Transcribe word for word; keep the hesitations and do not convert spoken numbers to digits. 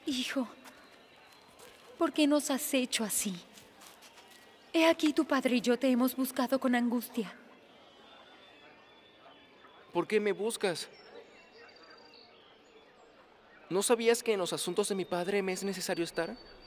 Hijo, ¿por qué nos has hecho así? He aquí tu padre y yo te hemos buscado con angustia. ¿Por qué me buscas? ¿No sabías que en los asuntos de mi padre me es necesario estar?